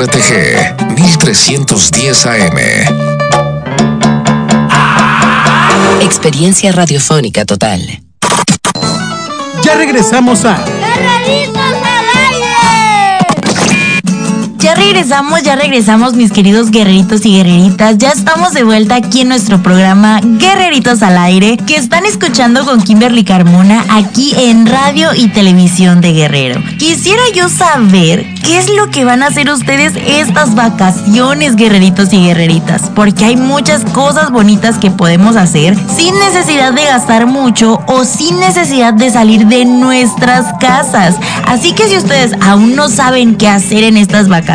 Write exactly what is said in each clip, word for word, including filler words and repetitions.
R T G mil trescientos diez A M. Experiencia radiofónica total. Ya regresamos a ¡Guerreritos al aire! Ya regresamos, ya regresamos, mis queridos guerreritos y guerreritas. Ya estamos de vuelta aquí en nuestro programa Guerreritos al Aire, que están escuchando con Kimberly Carmona aquí en Radio y Televisión de Guerrero. Quisiera yo saber qué es lo que van a hacer ustedes estas vacaciones, guerreritos y guerreritas, porque hay muchas cosas bonitas que podemos hacer sin necesidad de gastar mucho o sin necesidad de salir de nuestras casas. Así que si ustedes aún no saben qué hacer en estas vacaciones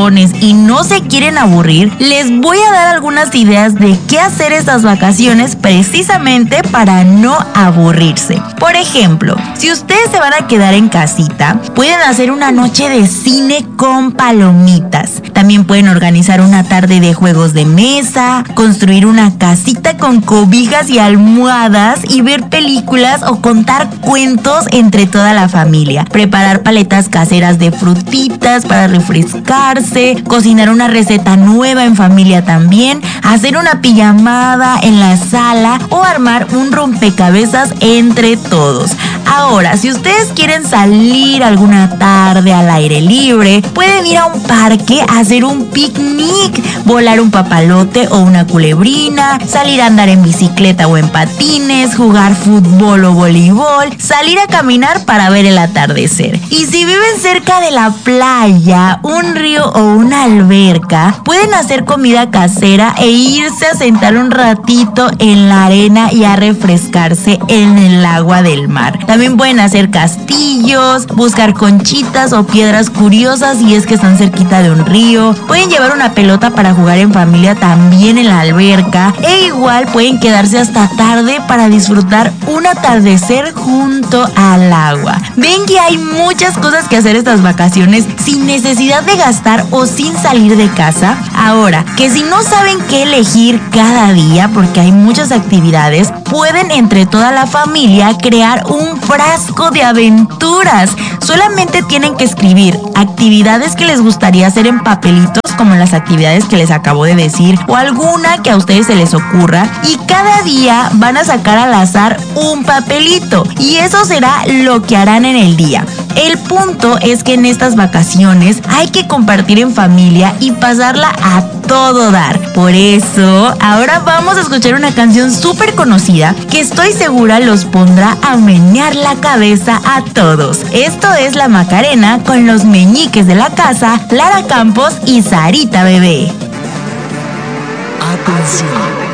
y no se quieren aburrir, les voy a dar algunas ideas de qué hacer estas vacaciones precisamente para no aburrirse. Por ejemplo, si ustedes se van a quedar en casita, pueden hacer una noche de cine con palomitas. También pueden organizar una tarde de juegos de mesa, construir una casita con cobijas y almohadas y ver películas o contar cuentos entre toda la familia. Preparar paletas caseras de frutitas para refrescar, cocinar una receta nueva en familia también, hacer una pijamada en la sala o armar un rompecabezas entre todos. Ahora, si ustedes quieren salir alguna tarde al aire libre, pueden ir a un parque a hacer un picnic, volar un papalote o una culebrina, salir a andar en bicicleta o en patines, jugar fútbol o voleibol, salir a caminar para ver el atardecer. Y si viven cerca de la playa, un río o una alberca, pueden hacer comida casera e irse a sentar un ratito en la arena y a refrescarse en el agua del mar. También pueden hacer castillos, buscar conchitas o piedras curiosas si es que están cerquita de un río. Pueden llevar una pelota para jugar en familia también en la alberca, e igual pueden quedarse hasta tarde para disfrutar un atardecer junto al agua. Ven que hay muchas cosas que hacer estas vacaciones sin necesidad de gastar o sin salir de casa. Ahora, que si no saben qué elegir cada día, porque hay muchas actividades, pueden entre toda la familia crear un frasco de aventuras. Solamente tienen que escribir actividades que les gustaría hacer en papelitos, como las actividades que les acabo de decir, o alguna que a ustedes se les ocurra, y cada día van a sacar al azar un papelito, y eso será lo que harán en el día. El punto es que en estas vacaciones hay que compartir en familia y pasarla a todo dar. Por eso, ahora vamos a escuchar una canción súper conocida que estoy segura los pondrá a menear la cabeza a todos. Esto es La Macarena con los meñiques de la casa, Lara Campos y Sarita Bebé. Atención.